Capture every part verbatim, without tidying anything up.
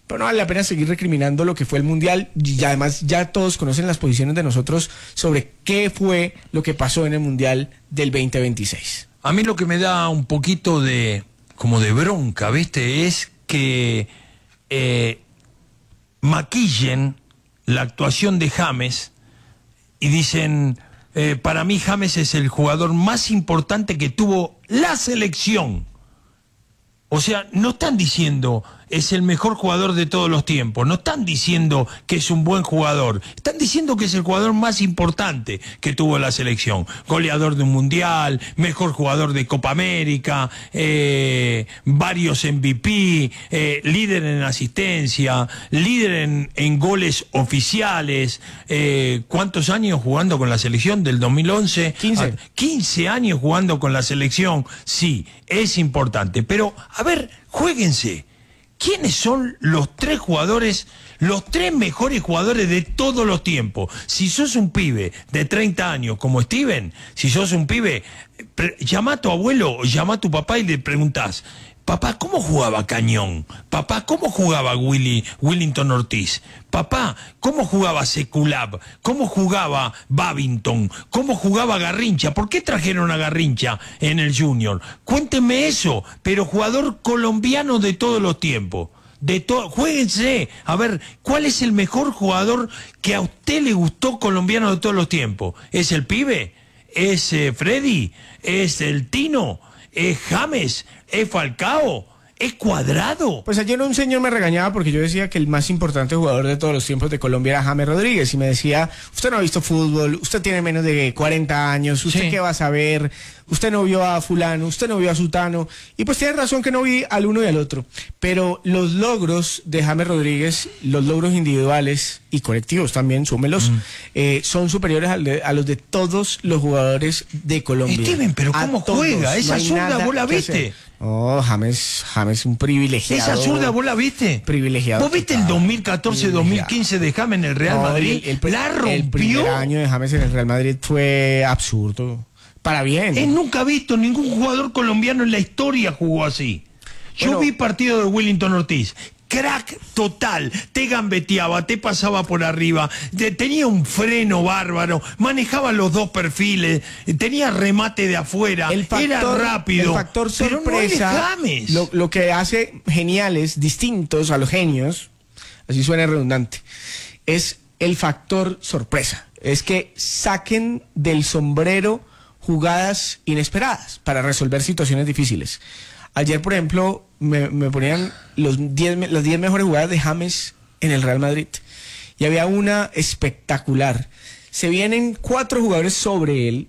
pero no vale la pena seguir recriminando lo que fue el Mundial, y además ya todos conocen las posiciones de nosotros sobre qué fue lo que pasó en el Mundial del veinte veintiséis. A mí lo que me da un poquito de, como de bronca, ¿viste? Es que eh, maquillen la actuación de James y dicen, eh, para mí James es el jugador más importante que tuvo la selección. O sea, no están diciendo es el mejor jugador de todos los tiempos, no están diciendo que es un buen jugador, están diciendo que es el jugador más importante que tuvo la selección. Goleador de un mundial, mejor jugador de Copa América, eh, varios M V P, eh, líder en asistencia, líder en, en goles oficiales. Eh, ¿Cuántos años jugando con la selección? Del dos mil once. quince. quince años jugando con la selección. Sí, es importante, pero a ver, juéguense. ¿Quiénes son los tres jugadores, los tres mejores jugadores de todos los tiempos? Si sos un pibe de treinta años como Steven, si sos un pibe, llama a tu abuelo, llama a tu papá y le preguntás, papá, ¿cómo jugaba Cañón? Papá, ¿cómo jugaba Willy, Willington Ortiz? Papá, ¿cómo jugaba Seculab? ¿Cómo jugaba Babington? ¿Cómo jugaba Garrincha? ¿Por qué trajeron a Garrincha en el Junior? Cuéntenme eso, pero jugador colombiano de todos los tiempos. De to Juéguense, a ver, ¿cuál es el mejor jugador que a usted le gustó colombiano de todos los tiempos? ¿Es el pibe? ¿Es eh, Freddy? ¿Es el Tino? ¿Es James? ¿Es Falcao? ¿Es Cuadrado? Pues ayer un señor me regañaba porque yo decía que el más importante jugador de todos los tiempos de Colombia era James Rodríguez, y me decía, usted no ha visto fútbol, usted tiene menos de cuarenta años, ¿usted sí. qué va a saber? Usted no vio a fulano, usted no vio a sutano, y pues tiene razón que no vi al uno y al otro, pero los logros de James Rodríguez, los logros individuales y colectivos también, súmelos, mm. eh, son superiores al de, a los de todos los jugadores de Colombia. Steven, pero ¿cómo juega? Esa zurda, ¿vos la viste? Oh, James, James un privilegiado. ¿Esa zurda vos la viste? Privilegiado. ¿Vos viste el dos mil catorce dos mil quince de James en el Real no, Madrid? El, el, la rompió. El primer año de James en el Real Madrid fue absurdo. Para bien. Él nunca ha visto ningún jugador colombiano en la historia jugó así. Yo bueno, vi partido de Willington Ortiz. Crack total, te gambeteaba, te pasaba por arriba, te, tenía un freno bárbaro, manejaba los dos perfiles, tenía remate de afuera, factor, era rápido. El factor sorpresa, pero no lo, lo que hace geniales, distintos a los genios, así suena redundante, es el factor sorpresa. Es que saquen del sombrero jugadas inesperadas para resolver situaciones difíciles. Ayer, por ejemplo, me, me ponían los diez, las diez mejores jugadas de James en el Real Madrid. Y había una espectacular. Se vienen cuatro jugadores sobre él.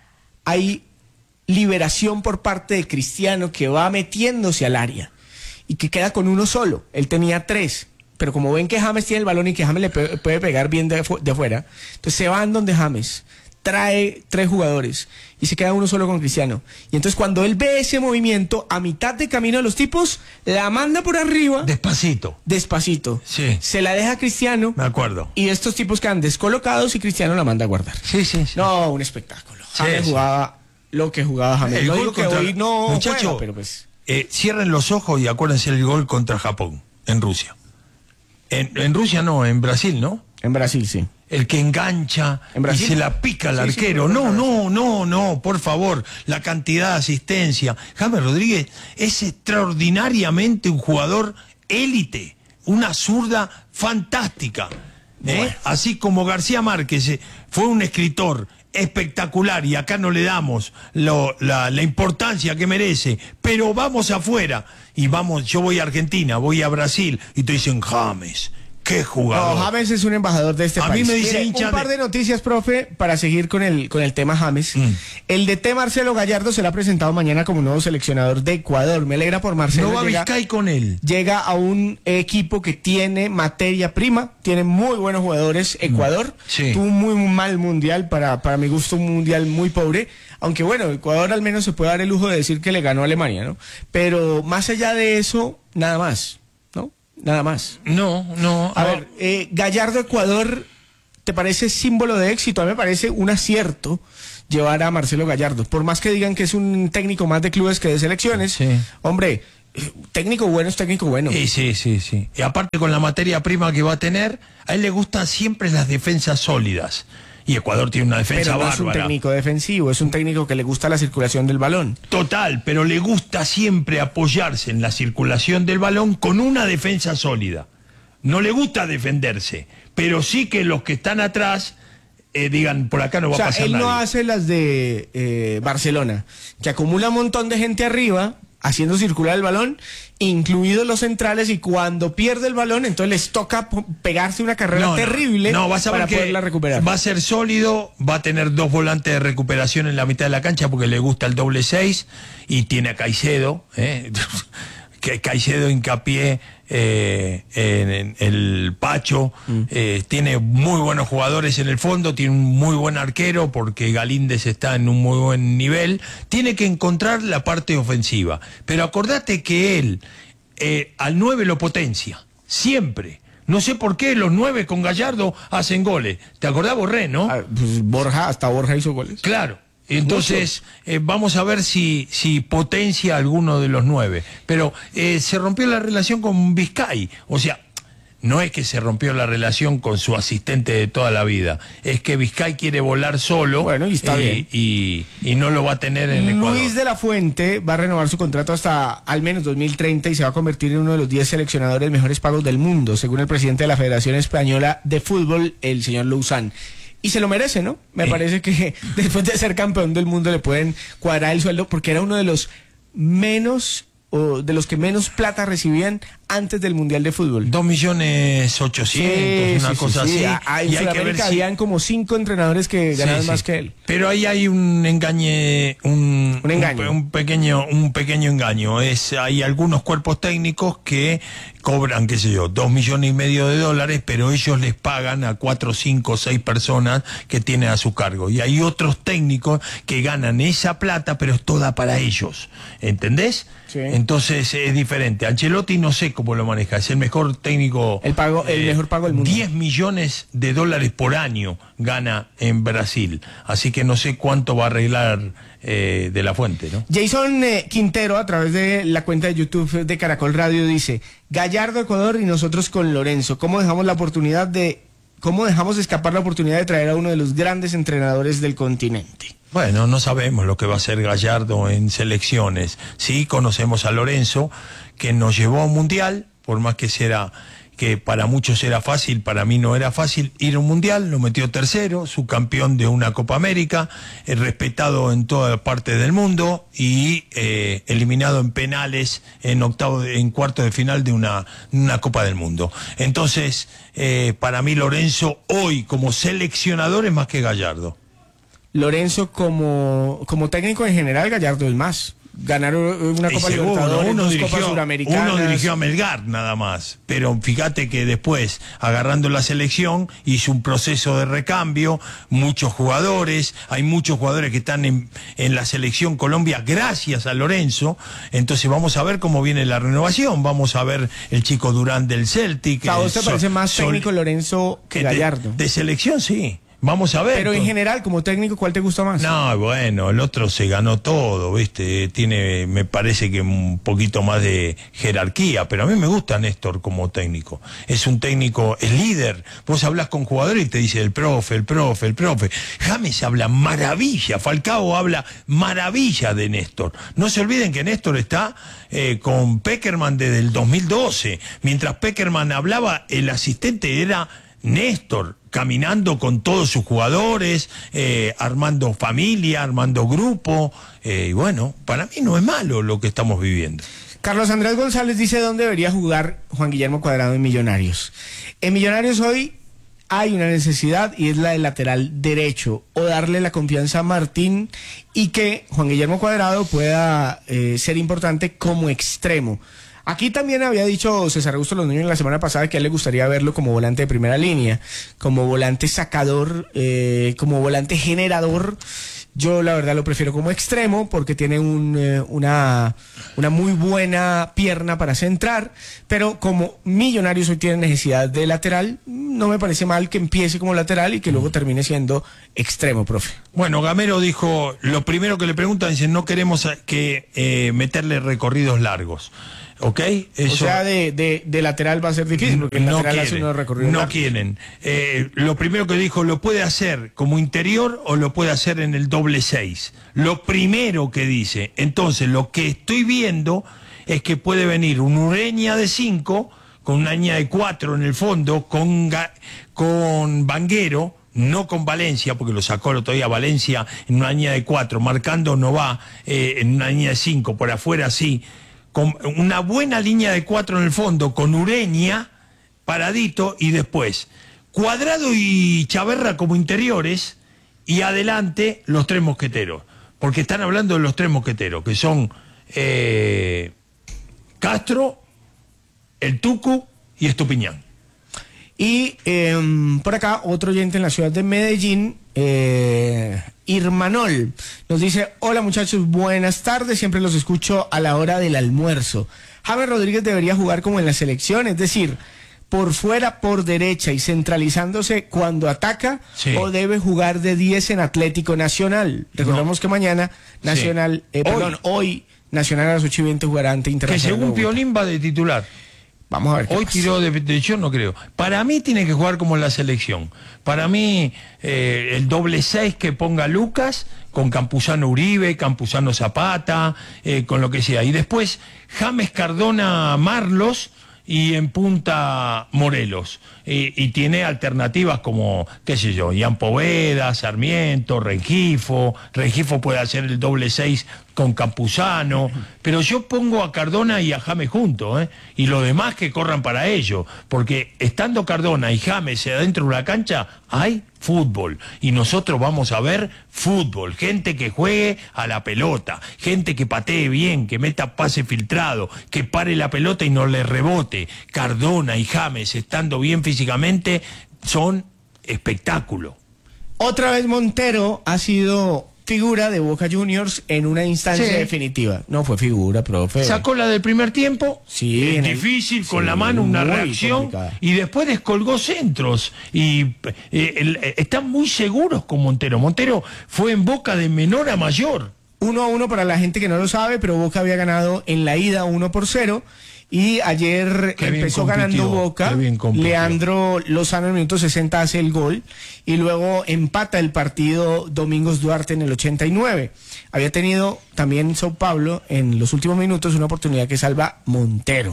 Hay liberación por parte de Cristiano que va metiéndose al área y que queda con uno solo. Él tenía tres. Pero como ven que James tiene el balón y que James le pe puede pegar bien de, de afuera, entonces se van donde James. Trae tres jugadores y se queda uno solo con Cristiano. Y entonces cuando él ve ese movimiento, a mitad de camino de los tipos, la manda por arriba. Despacito. Despacito. Sí. Se la deja a Cristiano. Me acuerdo. Y estos tipos quedan descolocados y Cristiano la manda a guardar. Sí, sí, sí. No, un espectáculo. Sí, James sí. jugaba lo que jugaba James. El no gol digo que contra... hoy no Muchacho, juega, pero pues... Eh, cierren los ojos y acuérdense el gol contra Japón, en Rusia. En, en Rusia no, en Brasil, ¿no? En Brasil, sí. El que engancha y se la pica al sí, arquero. Sí, no, no, no, no, por favor. La cantidad de asistencia. James Rodríguez es extraordinariamente un jugador élite. Una zurda fantástica. ¿eh? Bueno. Así como García Márquez fue un escritor espectacular y acá no le damos lo, la, la importancia que merece, pero vamos afuera y vamos, yo voy a Argentina, voy a Brasil y te dicen James. ¡Qué jugador! No, James es un embajador de este a país. A mí me dice Mire, hincha un par de... de noticias, profe, para seguir con el, con el tema James. Mm. El D T Marcelo Gallardo se le ha presentado mañana como nuevo seleccionador de Ecuador. Me alegra por Marcelo. No va a Vizcay con él. Llega a un equipo que tiene materia prima, tiene muy buenos jugadores. Ecuador sí. tuvo un muy mal mundial, para, para mi gusto un mundial muy pobre. Aunque bueno, Ecuador al menos se puede dar el lujo de decir que le ganó a Alemania, ¿no? Pero más allá de eso, nada más. Nada más. No, no. A no. ver, eh, Gallardo Ecuador, ¿te parece símbolo de éxito? A mí me parece un acierto llevar a Marcelo Gallardo. Por más que digan que es un técnico más de clubes que de selecciones, sí. hombre, técnico bueno es técnico bueno. Sí, sí, sí, sí. Y aparte con la materia prima que va a tener, a él le gustan siempre las defensas sólidas. Y Ecuador tiene una defensa pero no bárbara. es un técnico defensivo, es un técnico que le gusta la circulación del balón. Total, pero le gusta siempre apoyarse en la circulación del balón con una defensa sólida. No le gusta defenderse, pero sí que los que están atrás eh, digan, por acá no va o sea, a pasar él nadie. no hace las de eh, Barcelona, que acumula un montón de gente arriba haciendo circular el balón, incluidos los centrales, y cuando pierde el balón, entonces les toca pegarse una carrera no, terrible no, no, vas a para ver que poderla recuperar. Va a ser sólido, va a tener dos volantes de recuperación en la mitad de la cancha porque le gusta el doble seis y tiene a Caicedo, ¿eh? que Caicedo hincapié eh, en, en el Pacho, mm. eh, tiene muy buenos jugadores en el fondo, tiene un muy buen arquero porque Galíndez está en un muy buen nivel, tiene que encontrar la parte ofensiva, pero acordate que él eh, al nueve lo potencia, siempre. No sé por qué los nueve con Gallardo hacen goles. ¿Te acordás, Borré, no? Ah, pues Borja, hasta Borja hizo goles. Claro. Entonces, eh, vamos a ver si, si potencia alguno de los nueve. Pero eh, se rompió la relación con Vizcay. O sea, no es que se rompió la relación con su asistente de toda la vida. Es que Vizcay quiere volar solo. Bueno, y está y, bien. Y, y no lo va a tener en Ecuador. Luis de la Fuente va a renovar su contrato hasta al menos dos mil treinta y se va a convertir en uno de los diez seleccionadores mejores pagos del mundo, según el presidente de la Federación Española de Fútbol, el señor Louzán. Y se lo merece, ¿no? Me eh. parece que después de ser campeón del mundo le pueden cuadrar el sueldo porque era uno de los menos, o de los que menos plata recibían antes del Mundial de Fútbol. Dos millones ochocientos, sí, una sí, cosa sí, sí. así. Ah, en y hay que ver si... habían como cinco entrenadores que ganaban sí, sí. más que él. Pero ahí hay un engañe, un, un engaño, un, un pequeño, un pequeño engaño. Es, hay algunos cuerpos técnicos que cobran, qué sé yo, dos millones y medio de dólares, pero ellos les pagan a cuatro, cinco, seis personas que tienen a su cargo. Y hay otros técnicos que ganan esa plata, pero es toda para ellos. ¿Entendés? Sí. Entonces es diferente. Ancelotti no sé cómo lo maneja, es el mejor técnico. El pago, el eh, mejor pago del mundo. diez millones de dólares por año gana en Brasil. Así que no sé cuánto va a arreglar eh, de la Fuente, ¿no? Jason eh, Quintero, a través de la cuenta de YouTube de Caracol Radio, dice: Gallardo, Ecuador, y nosotros con Lorenzo. ¿Cómo dejamos la oportunidad de, cómo dejamos escapar la oportunidad de traer a uno de los grandes entrenadores del continente? Bueno, no sabemos lo que va a hacer Gallardo en selecciones. Sí, conocemos a Lorenzo, que nos llevó a un mundial, por más que será, que para muchos era fácil, para mí no era fácil ir a un mundial, lo metió tercero, subcampeón de una Copa América, eh, respetado en toda parte del mundo y eh, eliminado en penales en octavo, de, en cuarto de final de una, una Copa del Mundo. Entonces, eh, para mí Lorenzo hoy como seleccionador es más que Gallardo. Lorenzo como, como técnico en general, Gallardo es más. Ganaron una Copa seguro, Libertadores, uno dos dirigió, Copas Suramericanas. Uno dirigió a Melgar nada más, pero fíjate que después, agarrando la selección, hizo un proceso de recambio, muchos jugadores, hay muchos jugadores que están en, en la selección Colombia gracias a Lorenzo, entonces vamos a ver cómo viene la renovación, vamos a ver el chico Durán del Celtic. ¿A vos te parece más técnico Lorenzo que Gallardo? De, de selección sí. Vamos a ver. Pero en general, como técnico, ¿cuál te gusta más? No, bueno, el otro se ganó todo, ¿viste? Tiene, me parece que un poquito más de jerarquía, pero a mí me gusta Néstor como técnico. Es un técnico, es líder. Vos hablas con jugadores y te dice el profe, el profe, el profe. James habla maravilla, Falcao habla maravilla de Néstor. No se olviden que Néstor está eh, con Pekerman desde el dos mil doce. Mientras Pekerman hablaba, el asistente era Néstor, caminando con todos sus jugadores, eh, armando familia, armando grupo, eh, y bueno, para mí no es malo lo que estamos viviendo. Carlos Andrés González dice dónde debería jugar Juan Guillermo Cuadrado en Millonarios. En Millonarios hoy hay una necesidad y es la del lateral derecho, o darle la confianza a Martín y que Juan Guillermo Cuadrado pueda eh, ser importante como extremo. Aquí también había dicho César Augusto Londoño la semana pasada que a él le gustaría verlo como volante de primera línea, como volante sacador, eh, como volante generador. Yo la verdad lo prefiero como extremo porque tiene un, eh, una, una muy buena pierna para centrar, pero como Millonarios hoy tiene necesidad de lateral, no no me parece mal que empiece como lateral y que luego termine siendo extremo, profe. Bueno, Gamero dijo, lo primero que le preguntan, dice, no queremos que eh, meterle recorridos largos. ¿Ok? Eso, o sea, de, de, de lateral va a ser difícil, porque el no lateral quieren, hace unos recorridos no largos. quieren. Eh, lo primero que dijo, lo puede hacer como interior o lo puede hacer en el doble seis. Lo primero que dice. Entonces, lo que estoy viendo es que puede venir un Ureña de cinco, con una línea de cuatro en el fondo, con, con Banguero, no con Valencia, porque lo sacó el otro día Valencia en una línea de cuatro, marcando no va eh, en una línea de cinco, por afuera sí, con una buena línea de cuatro en el fondo, con Ureña paradito, y después Cuadrado y Chaverra como interiores, y adelante los tres mosqueteros, porque están hablando de los tres mosqueteros, que son eh, Castro, el Tucu y Estupiñán. Y eh, por acá, otro oyente en la ciudad de Medellín, eh, Irmanol, nos dice, hola muchachos, buenas tardes, siempre los escucho a la hora del almuerzo. James Rodríguez debería jugar como en la selección, es decir, por fuera, por derecha y centralizándose cuando ataca, sí. O debe jugar de diez en Atlético Nacional. Recordamos no. que mañana Nacional, sí. eh, perdón, hoy, hoy Nacional a las ocho y veinte jugará ante Internacional. Que según Piolín va de titular. Vamos a ver. Hoy tiró de, de yo no creo. Para mí tiene que jugar como en la selección. Para mí eh, el doble seis que ponga Lucas con Campuzano Uribe, Campuzano Zapata, eh, con lo que sea. Y después James Cardona Marlos y en punta Morelos. Y, y tiene alternativas como, qué sé yo, Ian Poveda, Sarmiento, Rengifo. Rengifo puede hacer el doble seis con Campuzano, pero yo pongo a Cardona y a James juntos, ¿eh? Y los demás que corran para ello, porque estando Cardona y James adentro de la cancha, hay fútbol, y nosotros vamos a ver fútbol, gente que juegue a la pelota, gente que patee bien, que meta pase filtrado, que pare la pelota y no le rebote. Cardona y James, estando bien físicamente, son espectáculo. Otra vez Montero ha sido figura de Boca Juniors en una instancia sí. definitiva. No fue figura, profe. Sacó la del primer tiempo, sí, es difícil, el... con sí, la mano una reacción, complicada. Y después descolgó centros. Y eh, el, eh, están muy seguros con Montero. Montero fue en Boca de menor a mayor. Uno a uno para la gente que no lo sabe, pero Boca había ganado en la ida uno por cero. Y ayer Qué empezó ganando Boca, Leandro Lozano en el minuto sesenta hace el gol, y luego empata el partido Domingos Duarte en el ochenta y nueve. Había tenido también Sao Paulo en los últimos minutos una oportunidad que salva Montero.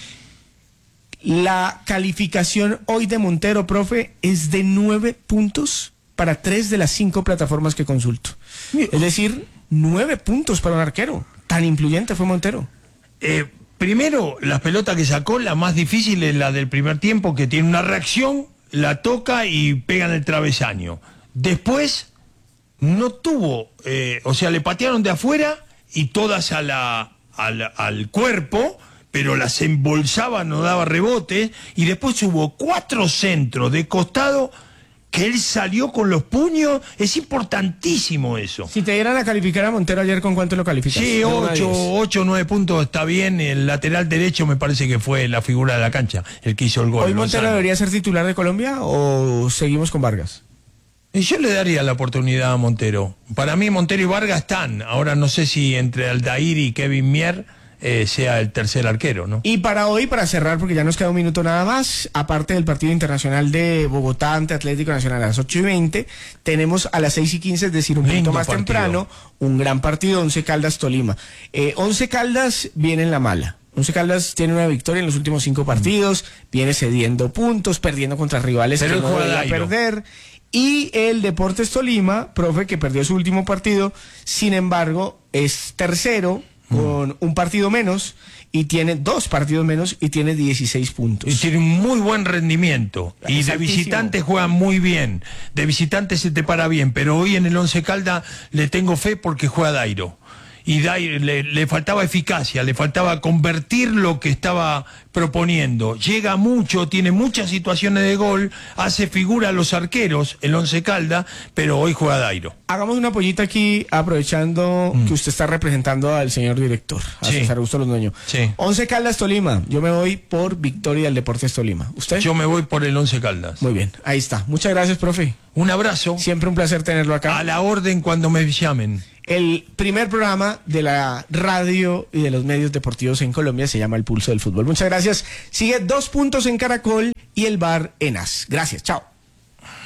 Mm. La calificación hoy de Montero, profe, es de nueve puntos para tres de las cinco plataformas que consulto. Es decir, nueve puntos para un arquero. Tan influyente fue Montero. Eh... Primero, la pelota que sacó, la más difícil es la del primer tiempo, que tiene una reacción, la toca y pega en el travesaño. Después, no tuvo, eh, o sea, le patearon de afuera y todas a la, a la, al cuerpo, pero las embolsaba, no daba rebote, y después hubo cuatro centros de costado que él salió con los puños. Es importantísimo eso. Si te dieran a calificar a Montero ayer, ¿con cuánto lo calificas? Sí, ocho, ocho, nueve puntos está bien. El lateral derecho me parece que fue la figura de la cancha, el que hizo el gol. ¿Hoy Montero debería ser titular de Colombia o seguimos con Vargas? Yo le daría la oportunidad a Montero. Para mí Montero y Vargas están. Ahora no sé si entre Aldair y Kevin Mier Eh, sea el tercer arquero, ¿no? Y para hoy, para cerrar, porque ya nos queda un minuto nada más, aparte del partido internacional de Bogotá ante Atlético Nacional a las ocho y veinte, tenemos a las seis y quince, es decir, un poquito más partido. temprano, un gran partido, Once Caldas Tolima. Eh, Once Caldas viene en la mala. Once Caldas tiene una victoria en los últimos cinco partidos, mm. viene cediendo puntos, perdiendo contra rivales Pero que no debía perder. Y el Deportes Tolima, profe, que perdió su último partido, sin embargo, es tercero, con un partido menos, y tiene dos partidos menos y tiene dieciséis puntos. Y tiene un muy buen rendimiento. Y de visitante juega muy bien. De visitante se te para bien, pero hoy en el Once Caldas le tengo fe porque juega Dairo. y Dairo, le, le faltaba eficacia, le faltaba convertir lo que estaba proponiendo. Llega mucho, tiene muchas situaciones de gol, hace figura a los arqueros, el Once Caldas, pero hoy juega Dairo. Hagamos una pollita aquí, aprovechando mm. que usted está representando al señor director, a sí. César Augusto Londoño. Sí. Once Caldas Tolima, yo me voy por victoria del Deportes Tolima. ¿Usted? Yo me voy por el Once Caldas. Muy bien, ahí está. Muchas gracias, profe. Un abrazo. Siempre un placer tenerlo acá. A la orden cuando me llamen. El primer programa de la radio y de los medios deportivos en Colombia se llama El Pulso del Fútbol. Muchas gracias. Sigue Dos Puntos en Caracol y el bar Enas. Gracias, chao.